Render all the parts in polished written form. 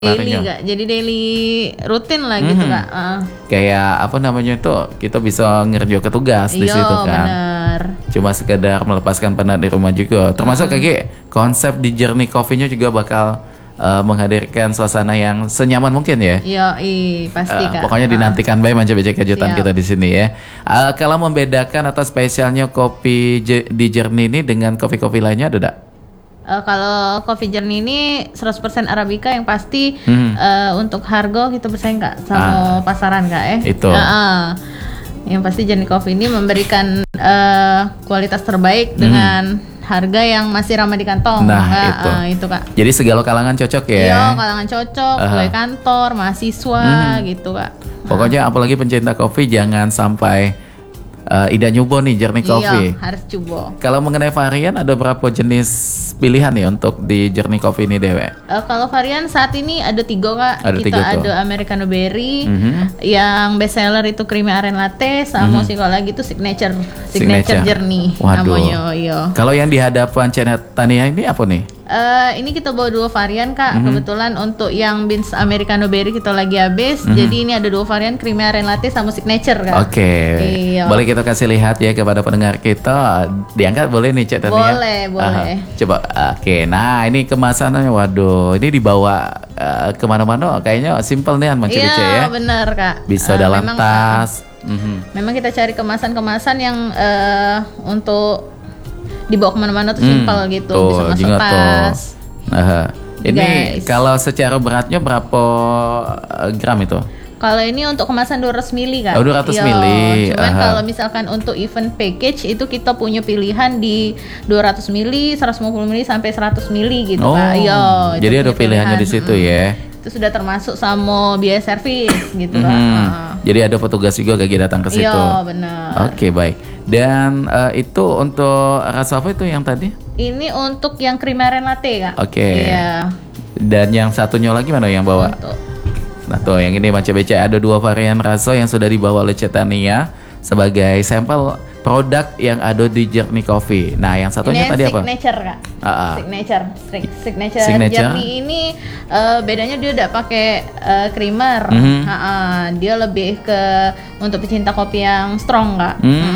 Daily Harinya. Kak, jadi daily rutin lah gitu Kak. Kayak apa namanya tuh, kita bisa ngerjain tugas di Iya situ kan. bener. Cuma sekedar melepaskan penat di rumah juga. Termasuk kayak konsep di Journey Coffee-nya juga bakal menghadirkan suasana yang senyaman mungkin ya. Iya, pasti Kak. Pokoknya dinantikan baik Manca BC kejutan Siap. kita di sini ya. Kalau membedakan atau spesialnya kopi di Journey ini dengan kopi-kopi lainnya ada tak? Kalau Coffee Journey ini 100% Arabica yang pasti untuk harga kita bersaing Kak sama pasaran Kak Itu. Yang pasti Journey Coffee ini memberikan kualitas terbaik dengan harga yang masih ramah di kantong. Nah, itu Kak. Jadi segala kalangan cocok ya. Iya, kalangan cocok, pegawai kantor, mahasiswa gitu Kak. Pokoknya apalagi pencinta kopi jangan sampai Ida nyoba nih Journey Coffee. Iya, harus coba. Kalau mengenai varian ada berapa jenis pilihan ya untuk di Journey Coffee ini Dewe? Kalau varian saat ini ada 3 Kak. Ada Kita 3 tuh. ada Americano Berry, yang best seller itu Creamy Aren Latte, sama satu lagi itu Signature Journey Waduh. namanya. Iya. Kalau yang di hadapan Channel Tania ini apa nih? Ini kita bawa 2 varian Kak. Kebetulan untuk yang beans Americano Berry kita lagi habis. Jadi ini ada 2 varian Creamy Aren Latte sama Signature Kak. Oke. Iya. Boleh kita kasih lihat ya kepada pendengar kita. Diangkat boleh nih Cek Tania? Boleh. Coba. Oke. Nah ini kemasannya. Waduh. Ini dibawa kemana-mana. Kayaknya simple nih Manca BC ya. Iya benar Kak. Bisa dalam memang, tas. Memang kita cari kemasan-kemasan yang untuk dibawa kemana-mana tuh simpel gitu, bisa masuk juga tas. Ini Guys. kalau secara beratnya berapa gram itu? Kalau ini untuk kemasan 200 mili Kak. Oh, 200 Iya, mili. Cuman kalau misalkan untuk event package itu kita punya pilihan di 200 mili, 150 mili sampai 100 mili gitu Kak. Iya, itu jadi ada punya pilihannya di situ ya. Itu sudah termasuk sama biaya servis gitu Kak. Jadi ada petugas juga kayak datang ke situ. Iya, benar. Oke, baik. Dan itu untuk rasa apa itu yang tadi? Ini untuk yang Creamy Aren Latte Kak. Oke. Iya. Dan yang satunya lagi mana yang bawa? Untuk Nah tuh yang ini Manca BC ada 2 varian rasa yang sudah dibawa oleh Cetania sebagai sampel produk yang ada di Journey Coffee. Nah yang satunya ini tadi apa? Signature Kak. Signature Signature. Journey ini bedanya dia udah pakai creamer. Dia lebih ke untuk pecinta kopi yang strong Kak.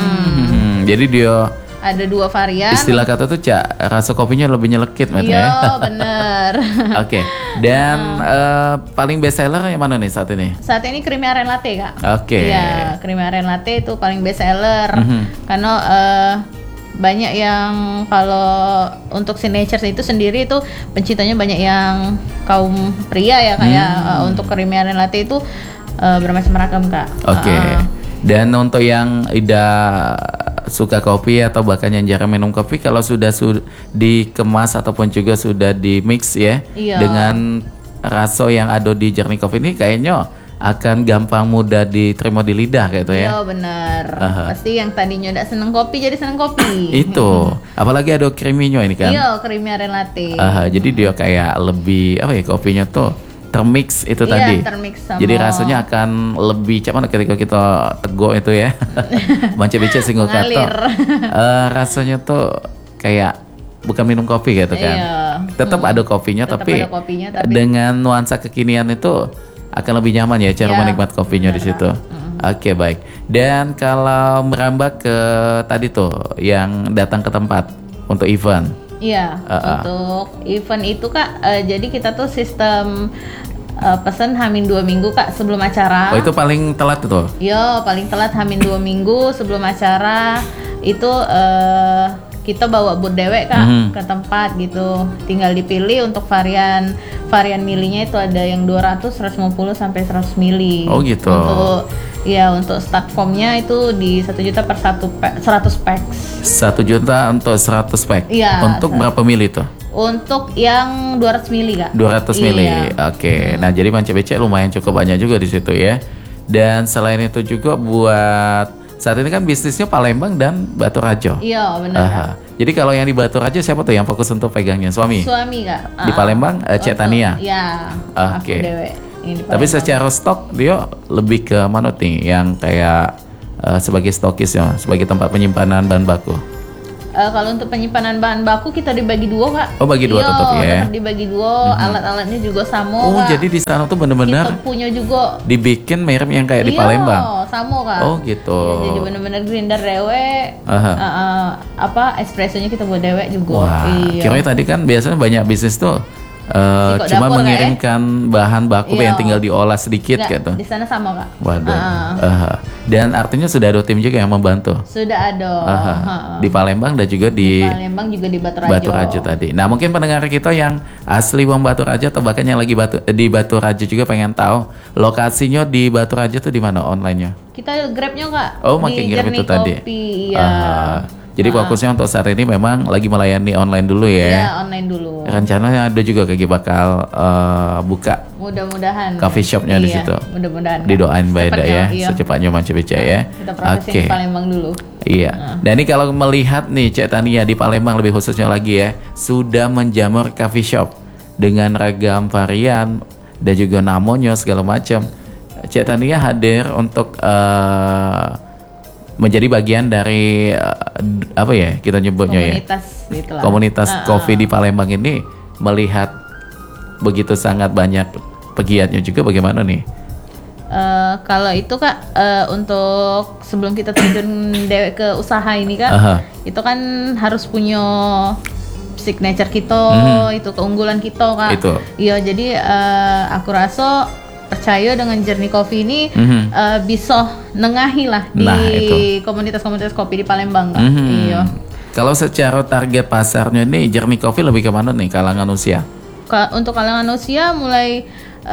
Jadi dia Ada 2 varian. istilah kata tuh Cak, rasa kopinya lebih nyelekit Mat, ya. Iya bener. Oke. Dan paling best seller yang mana nih saat ini? Saat ini Creamy Aren Latte Kak. Oke. Iya, Creamy Aren Latte itu paling best seller. Karena banyak yang kalau untuk signature itu sendiri itu pencintanya banyak yang kaum pria ya kayak untuk Creamy Aren Latte itu bermacam-macam Kak. Oke. Dan untuk yang tidak suka kopi atau bahkan yang jarang minum kopi, kalau sudah dikemas ataupun juga sudah di mix ya Iya. dengan rasa yang ada di Journey Coffee ini, kayaknya akan gampang mudah diterima di lidah kayak itu ya. Iya benar. Pasti yang tadinya udah seneng kopi jadi seneng kopi. Itu. Apalagi ada creamy-nya ini kan. Iya, Creamy Aren Latte. Jadi dia kayak lebih apa ya, kopinya tuh termix itu tadi. Iya, termix sama. Jadi rasanya akan lebih cepat ketika kita teguk itu ya. Manca BC singgung Mengalir. kata. Rasanya tuh kayak bukan minum kopi gitu kan. Iya. Tetap ada kopinya, Tetap tapi ada kopinya, tapi dengan nuansa kekinian itu akan lebih nyaman ya cara Iya, menikmati kopinya di situ. Oke, baik. Dan kalau merambah ke tadi tuh yang datang ke tempat untuk event. Iya, untuk event itu Kak, jadi kita tuh sistem pesan Hamin 2 minggu Kak sebelum acara. Oh, itu paling telat itu. Yo, paling telat Hamin 2 minggu sebelum acara itu kita bawa booth dewek Kak ke tempat gitu. Tinggal dipilih untuk varian milinya itu ada yang 200, 150 sampai 100 mili. Oh, gitu. Untuk start formnya itu di 1 juta per 100 packs. 1 juta untuk 100 pack. Iya, Untuk berapa mili tuh? Untuk yang 200 mili Kak. 200 mili. Iya. Oke. Nah, jadi Manca BC lumayan cukup banyak juga di situ ya. Dan selain itu juga buat saat ini kan bisnisnya Palembang dan Batu Rajo. Iya benar. Jadi kalau yang di Batu Rajo siapa tuh yang fokus untuk pegangnya? Suami? Suami Kak. Di Palembang Cetania. Iya. Oke. Aku dewek. Ini di Tapi Palembang. secara stok dia lebih ke mana nih? Yang kayak sebagai stokis ya, sebagai tempat penyimpanan bahan baku. Kalau untuk penyimpanan bahan baku kita dibagi dua kak. Oh bagi dua tetap ya. Tetap dibagi dua, alat-alatnya juga sama. Oh kak. jadi di sana tuh bener-bener kita punya juga dibikin mirip yang kayak di Palembang. Sama kak. Oh gitu. Iya, jadi bener-bener grinder dewek. Espressonya kita buat dewek juga. Wah, Iya. kira tadi kan biasanya banyak bisnis tuh Ikut cuma dapur, mengirimkan bahan baku yang tinggal diolah sedikit Nggak, gitu. di sana sama kak. Waduh. Dan artinya sudah ada tim juga yang membantu. Sudah ada. Di Palembang dan juga di Palembang juga di Batu Rajo. Batu Rajo tadi. Nah mungkin pendengar kita yang asli Wong Batu Rajo atau bahkan yang lagi di Batu Rajo juga pengen tahu lokasinya di Batu Rajo tuh di mana online-nya? Kita Grab-nya kak. Oh makin Grab itu tadi. Iya. Jadi fokusnya untuk saat ini memang lagi melayani online dulu ya. Iya online dulu. Rencananya ada juga kayak bakal buka mudah-mudahan coffee shopnya di situ. Mudah-mudahan. Didoain Mbak Eda ya, iya. secepatnya Manca Beca ya. Kita prosesin di Palembang dulu. Iya. Dan ini kalau melihat nih Cek Tania di Palembang lebih khususnya lagi ya, sudah menjamur coffee shop dengan ragam varian dan juga namanya segala macam. Cek Tania hadir untuk menjadi bagian dari apa ya kita nyebutnya komunitas, ya gitu lah. Komunitas kopi di Palembang ini, melihat begitu sangat banyak pegiatnya juga, bagaimana nih? Kalau itu kak untuk sebelum kita terjun dewek ke usaha ini kak, itu kan harus punya signature kita, itu keunggulan kita kak. Itu. Iya jadi aku rasa percaya dengan Journey Coffee ini bisa nengahi lah di komunitas-komunitas kopi di Palembang kan. Iya. Kalau secara target pasarnya nih Journey Coffee lebih kemana nih kalangan usia? Untuk kalangan usia mulai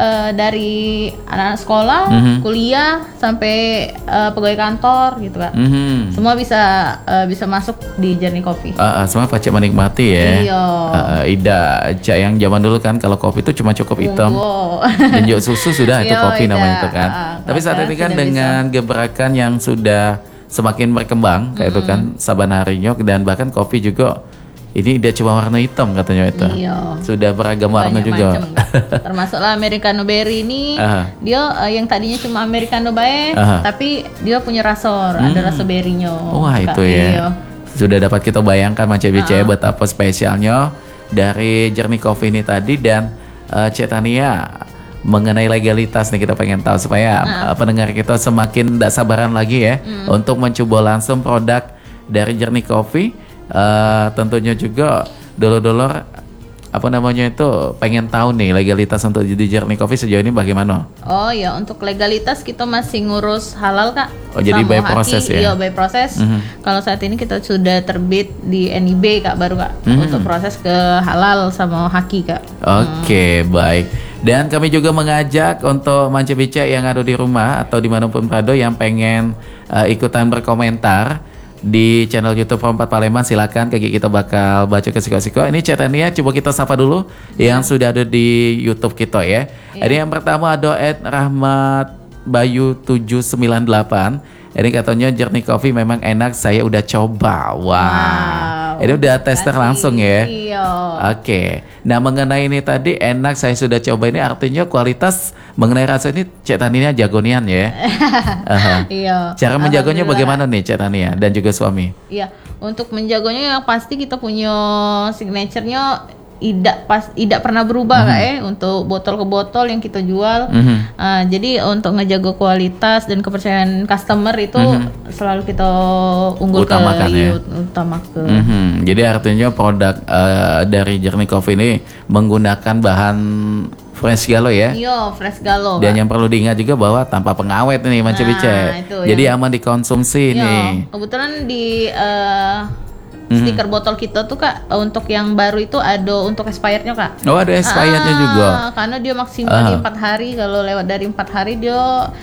dari anak-anak sekolah, kuliah sampai pegawai kantor gitu kan. Semua bisa masuk di Journey Coffee. Semua pacet menikmati ya. Iya. Ida Cak yang zaman dulu kan kalau kopi itu cuma cukup hitam dan juga susu sudah itu kopi namanya itu kan. Tapi saat ini kan dengan gebrakan yang sudah semakin berkembang kayak itu kan saban harinya, dan bahkan kopi juga ini dia cuma warna hitam katanya itu. Iya. Sudah beragam warna juga. Termasuklah Americano Berry ini, dia yang tadinya cuma Americano bae, tapi dia punya rasa, ada rasa berry-nya. Wah itu ya. Iya. Sudah dapat kita bayangkan Manca Beca betapa spesialnya dari Journey Coffee ini tadi. Dan Cek Tania, mengenai legalitas nih kita pengen tahu supaya pendengar kita semakin tidak sabaran lagi ya untuk mencoba langsung produk dari Journey Coffee. Tentunya juga dulur-dulur apa namanya itu pengen tahu nih legalitas untuk di Journey Coffee sejauh ini bagaimana? Oh ya, untuk legalitas kita masih ngurus halal kak. Oh jadi by proses ya? Iya by proses. Kalau saat ini kita sudah terbit di NIB kak, baru kak untuk proses ke halal sama haki kak. Oke, baik. Dan kami juga mengajak untuk Manca Beca yang ada di rumah atau dimanapun berada yang pengen ikutan berkomentar di channel YouTube Perempat Palembang, silakan kita bakal baca ke siko-siko. Ini Cek Tania, coba kita sapa dulu yang sudah ada di YouTube kita ya. Ini yang pertama ada Rahmat Bayu 798. Ini katanya Journey Coffee memang enak, saya udah coba. Wow. Ini udah tester langsung ya. Iya. Oke. Nah mengenai ini tadi enak, saya sudah coba, ini artinya kualitas mengenai rasa ini Cek Tania jagonian ya. Iya. Cara menjaganya bagaimana nih Cek Tania dan juga suami? Iya. Untuk menjaganya yang pasti kita punya signaturenya tidak pernah berubah kak ya, untuk botol ke botol yang kita jual. Jadi untuk ngejaga kualitas dan kepercayaan customer itu selalu kita utamakan. Jadi artinya produk dari Journey Coffee ini menggunakan bahan fresh galo ya? Iya, fresh galo. Dan yang perlu diingat juga bahwa tanpa pengawet nih Manca Beca. Jadi aman dikonsumsi nih. Kebetulan di stiker botol kita tuh kak, untuk yang baru itu ada untuk expirednya kak. Oh ada expirednya juga. Karena dia maksimal di 4 hari. Kalau lewat dari 4 hari dia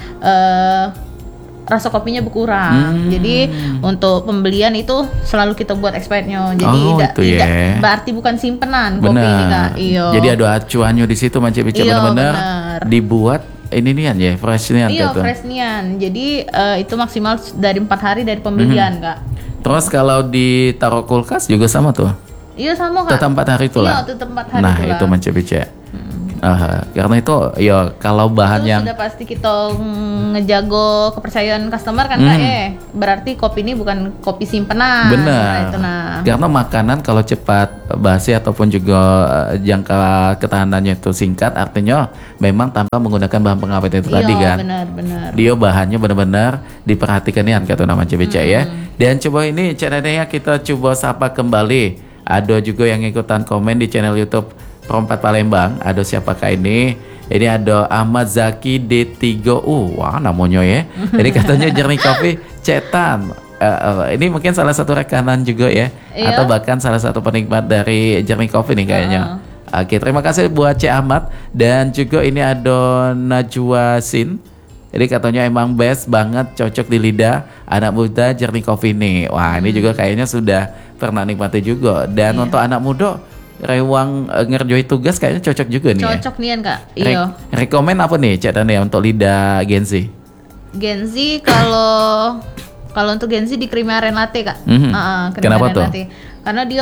rasa kopinya berkurang. Jadi untuk pembelian itu selalu kita buat expirednya. Jadi tidak berarti bukan simpenan kopi ini kak. Iya. Jadi ada acuannya di situ Manca Beca, benar-benar dibuat ini nian ya, fresh nian. Iya fresh nian. Jadi itu maksimal dari 4 hari dari pembelian kak. Terus kalau ditaruh kulkas juga sama tuh? Iya sama kak. Tetap 4 hari itulah? Iya tetap 4 hari Nah itulah. itu Manca Beca. Karena itu ya kalau bahan Itu yang sudah pasti kita ngejago kepercayaan customer kan Kak, berarti kopi ini bukan kopi simpenan. benar. Itu nah. Karena makanan kalau cepat basi ataupun juga jangka ketahanannya itu singkat, artinya memang tanpa menggunakan bahan pengawet itu tadi kan. Benar-benar. Dia bahannya benar-benar diperhatikan ya kata nama CBC ya. Dan coba ini channelnya kita coba sapa kembali. Ada juga yang ikutan komen di channel YouTube Perompat Palembang. Ada siapakah ini? Ini ada Ahmad Zaki D3U. Wah, namanya ya. Jadi katanya Jernih Coffee cetan. Ini mungkin salah satu rekanan juga ya. Iya. Atau bahkan salah satu penikmat dari Jernih Coffee nih kayaknya. Oke, terima kasih buat Cik Ahmad. Dan juga ini ada Najwa Sin. Jadi katanya emang best banget, cocok di lidah anak muda Jernih Coffee nih. Wah, ini juga kayaknya sudah pernah nikmati juga. Dan untuk anak muda rewang ngerjoi tugas kayaknya cocok juga nih. Cocok nian Kak. Iya. Rekomen apa nih Cak Tania untuk lidah Gen Z? Gen Z kalau untuk Gen Z di creamy aren latte Kak. Creamy Kenapa aren tuh? latte. Karena dia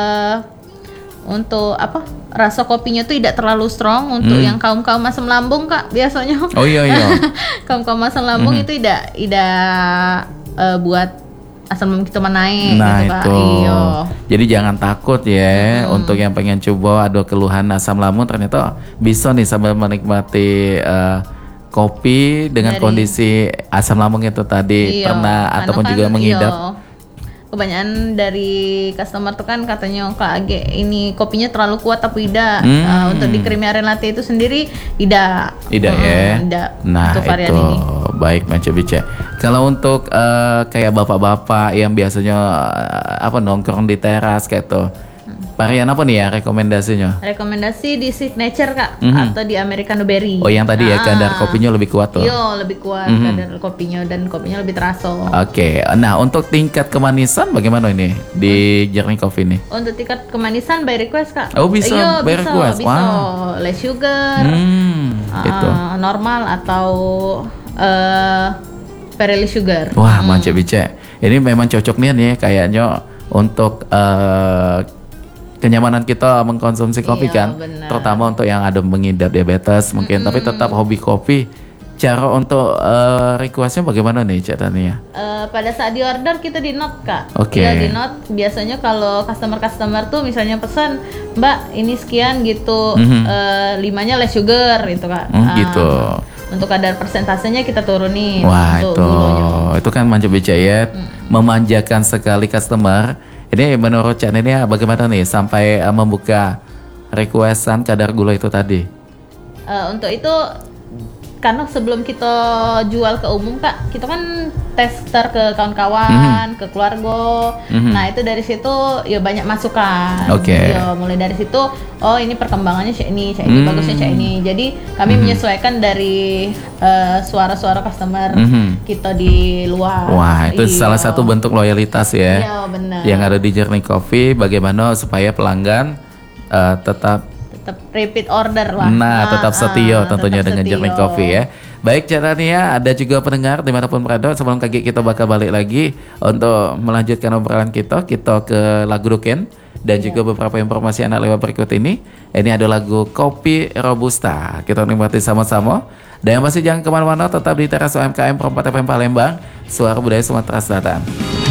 untuk apa? Rasa kopinya tuh tidak terlalu strong untuk yang kaum asam lambung Kak biasanya. Oh iya. Kaum asam lambung itu tidak buat asam lambung kita menaik Nah gitu Kak. itu. Iya. Jadi jangan takut ya untuk yang pengen coba ada keluhan asam lambung, ternyata bisa nih sambil menikmati kopi dengan kondisi asam lambung itu tadi pernah ataupun juga mengidap. Kebanyakan dari customer tuh kan katanya Kak Age ini kopinya terlalu kuat tapi tidak. Untuk di creamy aren latte itu sendiri tidak ya. Tidak. Nah untuk varian itu ini. baik Manca Bica. Kalau untuk kayak bapak-bapak yang biasanya nongkrong di teras kayak tuh, varian apa nih ya rekomendasinya? Rekomendasi di signature Kak atau di americano berry. Oh yang tadi ya kadar kopinya lebih kuat tuh. Iya lebih kuat kadar kopinya dan kopinya lebih terasa. Oke. Nah untuk tingkat kemanisan bagaimana ini di Jernih Coffee ini? Untuk tingkat kemanisan by request Kak. Oh bisa by request. Bisa. Wow. Less sugar. Itu. Normal atau Pirelli sugar. Wah Manca Bica. Ini memang cocok nih ya kayaknya untuk kenyamanan kita mengkonsumsi kopi kan, bener. terutama untuk yang ada mengidap diabetes mungkin, tapi tetap hobi kopi. Cara untuk requestnya bagaimana nih Cak Tania? Pada saat di order kita di note Kak. Oke. Ya, di note biasanya kalau customer tuh misalnya pesan Mbak ini sekian gitu, 5-nya less sugar gitu Kak. Gitu. Untuk kadar persentasenya kita turunin. Wah untuk itu, gulanya. itu kan Manca Bica ya, memanjakan sekali customer. Ini menurut Cak Tania bagaimana nih sampai membuka requestan kadar gula itu tadi? Untuk itu karena sebelum kita jual ke umum Kak, kita kan tester ke kawan-kawan, ke keluarga. Nah itu dari situ ya banyak masukan. Oke. Ya, mulai dari situ, oh ini perkembangannya cak ini bagusnya cak ini. Jadi kami menyesuaikan dari suara-suara customer kita di luar. Wah itu salah satu bentuk loyalitas ya. Iya benar. Yang ada di Jernih Coffee, bagaimana supaya pelanggan tetap repeat order lah. Nah, tetap setia tentunya tetap dengan setia. Jernih Coffee ya. Baik caranya, ada juga pendengar dimanapun berada. Sebelum kita bakal balik lagi untuk melanjutkan obrolan kita ke lagu Duken dan juga beberapa informasi anak lewat berikut ini. Ini ada lagu Kopi Robusta. Kita nikmati sama-sama. Dan yang masih jangan kemana-mana, tetap di teras UMKM Perompat FM Palembang, Suara Budaya Sumatera Selatan.